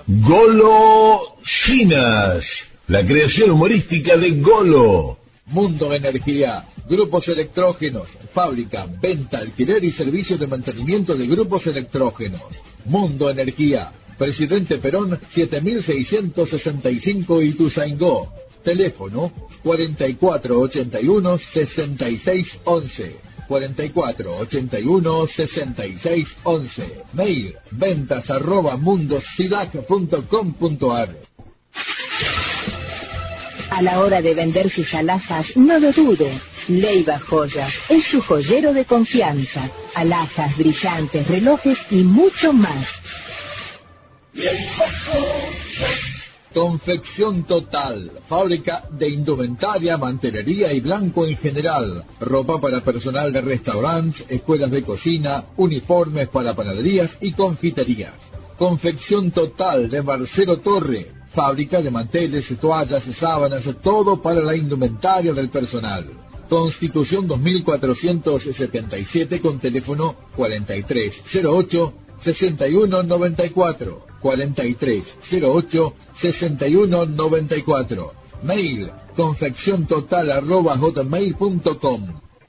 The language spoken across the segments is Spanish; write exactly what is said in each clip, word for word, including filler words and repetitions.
Golosinas, la creación humorística de Golo. Mundo Energía, grupos electrógenos, fábrica, venta, alquiler y servicio de mantenimiento de grupos electrógenos. Mundo Energía, Presidente Perón siete mil seiscientos sesenta y cinco Ituzaingó. Teléfono cuarenta y cuatro ochenta y uno sesenta y seis once. cuarenta y cuatro ochenta y uno sesenta y seis once. Mail ventas arroba mundosidac punto com punto ar. A la hora de vender sus alhajas, no lo dude. Leiva Joyas es su joyero de confianza. Alhajas, brillantes, relojes y mucho más. Confección Total, fábrica de indumentaria, mantelería y blanco en general, ropa para personal de restaurantes, escuelas de cocina, uniformes para panaderías y confiterías. Confección Total de Marcelo Torre, fábrica de manteles, toallas, sábanas, todo para la indumentaria del personal. Constitución dos mil cuatrocientos setenta y siete con teléfono cuarenta y tres cero ocho sesenta y uno noventa y cuatro. cuarenta y tres cero ocho sesenta y uno noventa y cuatro. Mail confección total arroba hotmail punto com.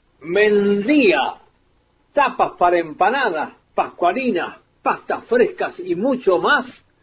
Mendía, tapas para empanadas, pascualinas, pastas frescas y mucho más.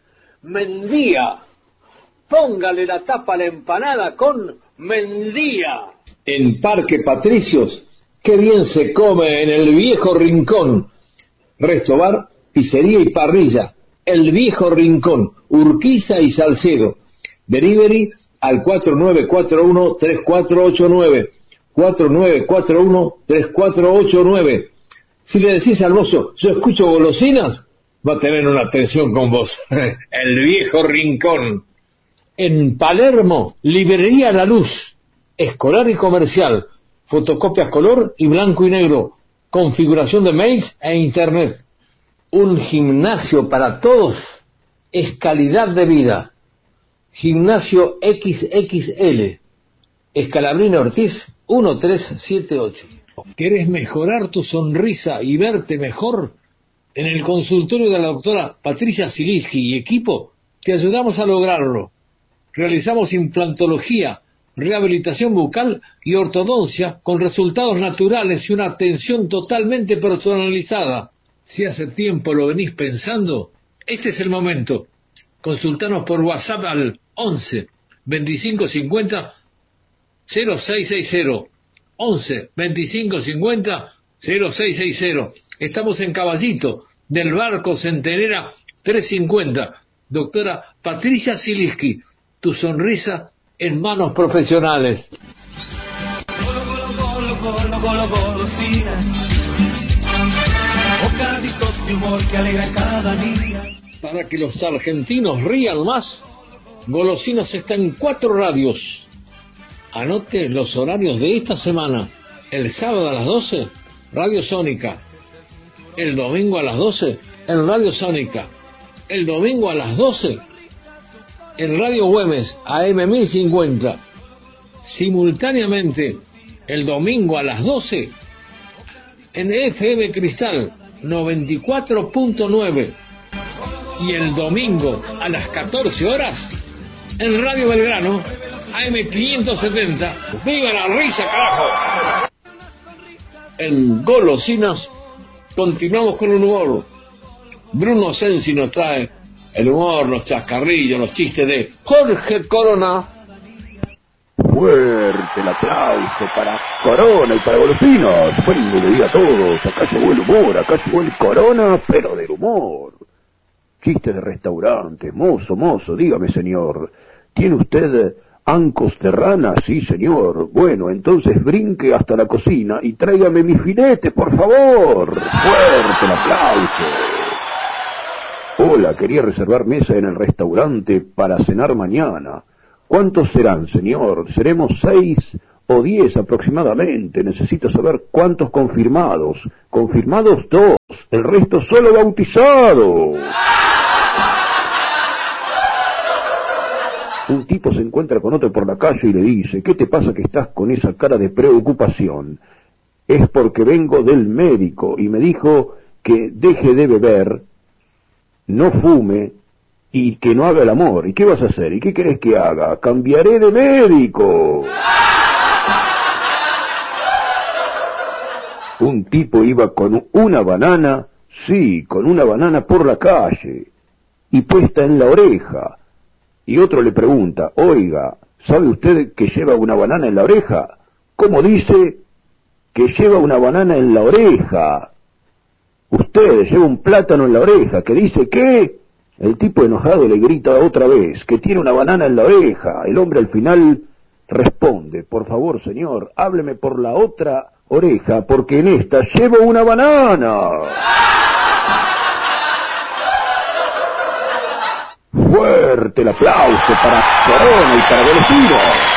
Mendía, póngale la tapa a la empanada con Mendía. En Parque Patricios, qué bien se come en el Viejo Rincón. Resto bar, pizzería y parrilla. El Viejo Rincón, Urquiza y Salcedo. Delivery al cuatro nueve cuatro uno tres cuatro ocho nueve. cuatro nueve cuatro uno tres cuatro ocho nueve. Si le decís al mozo, yo escucho golosinas, va a tener una atención con vos. El Viejo Rincón. En Palermo, Librería La Luz, escolar y comercial, fotocopias color y blanco y negro, configuración de mails e internet. Un gimnasio para todos es calidad de vida. Gimnasio equis equis ele, Escalabrino Ortiz uno tres siete ocho. ¿Querés mejorar tu sonrisa y verte mejor? En el consultorio de la doctora Patricia Zielinski y equipo te ayudamos a lograrlo. Realizamos implantología, rehabilitación bucal y ortodoncia con resultados naturales y una atención totalmente personalizada. Si hace tiempo lo venís pensando, este es el momento. Consultanos por WhatsApp al once veinticinco cincuenta cero seis sesenta. once veinticinco cincuenta cero seis sesenta. Estamos en Caballito, del Barco Centenera trescientos cincuenta. Doctora Patricia Zielinski, tu sonrisa en manos profesionales. Golo, golo, golo, golo, golo, golosinas. Bocaditos de humor que alegra cada día. Para que los argentinos rían más, Golosinas está en cuatro radios. Anote los horarios de esta semana. El sábado a las doce, Radio Sónica. El domingo a las doce, en Radio Sónica. El domingo a las doce, en Radio Güemes, A M mil cincuenta. Simultáneamente, el domingo a las doce, en F M Cristal noventa y cuatro punto nueve. Y el domingo a las catorce horas, en Radio Belgrano, A M quinientos setenta. ¡Viva la risa, carajo! En Golosinas continuamos con el humor. Bruno Sensi nos trae el humor, los chascarrillos, los chistes de Jorge Corona. Fuerte el aplauso para Corona y para Golosinas. Buen día a todos. Acá llegó el humor, acá llegó el Corona, pero del humor. Chistes de restaurante. Mozo, mozo, dígame, señor, ¿tiene usted ancos de rana? Sí, señor. Bueno, entonces brinque hasta la cocina y tráigame mi filete, por favor. Fuerte el aplauso. Hola, quería reservar mesa en el restaurante para cenar mañana. ¿Cuántos serán, señor? Seremos seis o diez aproximadamente. Necesito saber cuántos confirmados. Confirmados dos, el resto solo bautizados. Un tipo se encuentra con otro por la calle y le dice: ¿qué te pasa que estás con esa cara de preocupación? Es porque vengo del médico y me dijo que deje de beber, no fume y que no haga el amor. ¿Y qué vas a hacer? ¿Y qué querés que haga? Cambiaré de médico. Un tipo iba con una banana, sí, con una banana por la calle, y puesta en la oreja. Y otro le pregunta, oiga, ¿sabe usted que lleva una banana en la oreja? ¿Cómo dice que lleva una banana en la oreja? Usted lleva un plátano en la oreja, ¿que dice qué? El tipo enojado le grita otra vez, que tiene una banana en la oreja. El hombre al final responde, por favor señor, hábleme por la otra oreja, porque en esta llevo una banana. Fuerte el aplauso para Corona y para Golosina.